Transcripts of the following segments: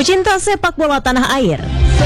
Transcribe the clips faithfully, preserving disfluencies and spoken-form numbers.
Pecinta sepak bola tanah air,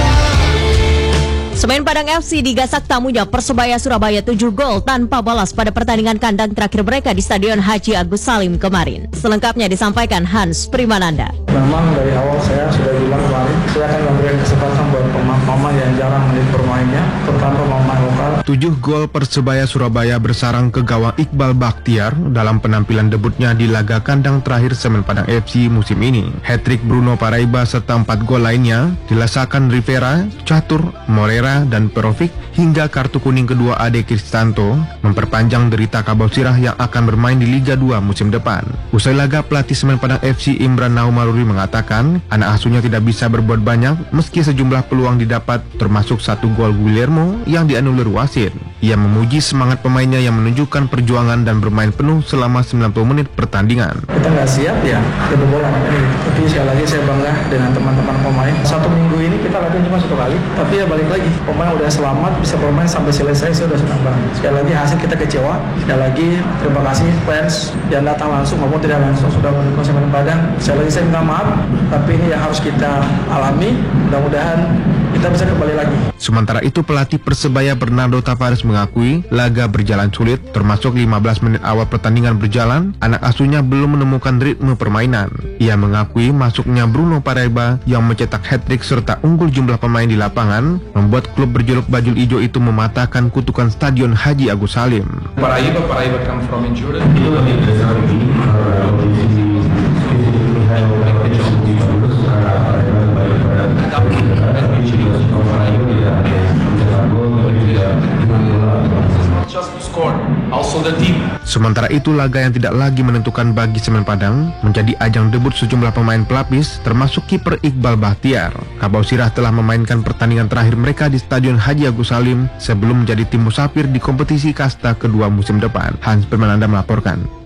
Semen Padang F C digasak tamunya Persebaya Surabaya tujuh gol tanpa balas pada pertandingan kandang terakhir mereka di Stadion Haji Agus Salim kemarin. Selengkapnya disampaikan Hans Primananda. Memang dari awal saya sudah bilang kemarin, saya akan memberikan kesempatan buat pemain-pemain yang jarang menit bermainnya, terutama pemain lokal. Tujuh gol Persebaya Surabaya bersarang ke gawang Iqbal Bakhtiar dalam penampilan debutnya di laga kandang terakhir Semen Padang F C musim ini. Hat-trick Bruno Paraiba serta empat gol lainnya dilasakan Rivera, Catur, Morera, dan Perovic, hingga kartu kuning kedua Ade Kristanto memperpanjang derita Kabau Sirah yang akan bermain di Liga dua musim depan. Usai laga, pelatih Semen Padang F C Imran Naumaruri mengatakan anak asuhnya tidak bisa berbuat banyak meski sejumlah peluang didapat, termasuk satu gol Guillermo yang dianulir wasit. Ia memuji semangat pemainnya yang menunjukkan perjuangan dan bermain penuh selama sembilan puluh menit pertandingan. Kita nggak siap ya, kebobolan. Tapi sekali lagi saya bangga dengan teman-teman pemain. Satu minggu ini kita latihan cuma satu kali, tapi ya balik lagi. Pemain udah selamat, bisa bermain sampai selesai, saya sudah senang banget. Sekali lagi hasil kita kecewa. Sekali lagi terima kasih fans yang datang langsung maupun tidak langsung sudah mendukung Semen Padang. Sekali lagi saya minta maaf, tapi ini yang harus kita alami. Mudah-mudahan kita bisa kembali lagi. Sementara itu, pelatih Persebaya Bernardo Tavares mengakui laga berjalan sulit, termasuk lima belas menit awal pertandingan berjalan, anak asuhnya belum menemukan ritme permainan. Ia mengakui masuknya Bruno Paraiba yang mencetak hat-trick serta unggul jumlah pemain di lapangan membuat klub berjuluk Bajul Ijo itu mematahkan kutukan Stadion Haji Agus Salim. Paraiba, Paraiba come from injury. Sementara itu, laga yang tidak lagi menentukan bagi Semen Padang menjadi ajang debut sejumlah pemain pelapis, termasuk kiper Iqbal Bakhtiar. Kabau Sirah telah memainkan pertandingan terakhir mereka di Stadion Haji Agus Salim sebelum menjadi tim musafir di kompetisi kasta kedua musim depan. Hans Primananda melaporkan.